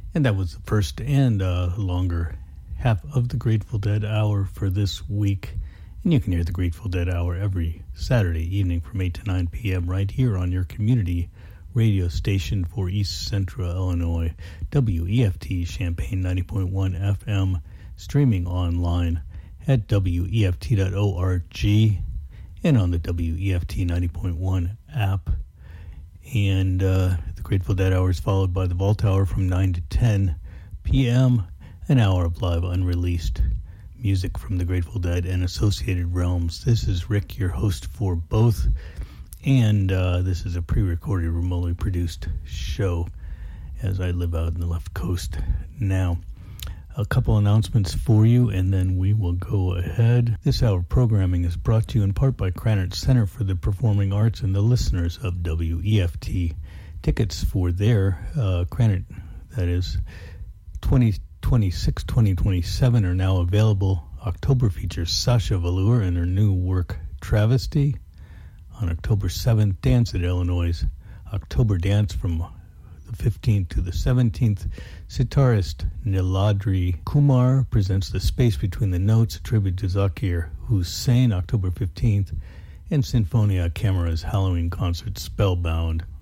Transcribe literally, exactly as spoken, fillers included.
And that was the first and uh, longer half of the Grateful Dead Hour for this week. And you can hear the Grateful Dead Hour every Saturday evening from eight to nine p.m. right here on your community radio station for East Central Illinois, W E F T Champaign ninety point one F M, streaming online at W E F T dot org and on the W E F T ninety point one app. And uh, the Grateful Dead Hour is followed by the Vault Hour from nine to ten p.m., an hour of live unreleased music from the Grateful Dead and associated realms. This is Rick, your host for both, and uh, this is a pre-recorded, remotely produced show as I live out in the left coast now. A couple announcements for you, and then we will go ahead. This hour of programming is brought to you in part by Krannert Center for the Performing Arts and the listeners of W E F T. Tickets for their uh, Krannert, that is, twenty twenty-six twenty twenty-seven are now available. October features Sasha Velour and her new work, Travesty. On October seventh, Dance at Illinois' October Dance from the fifteenth to the seventeenth. Sitarist Niladri Kumar presents The Space Between the Notes, a tribute to Zakir Hussain, October fifteenth, and Sinfonia Camera's Halloween concert Spellbound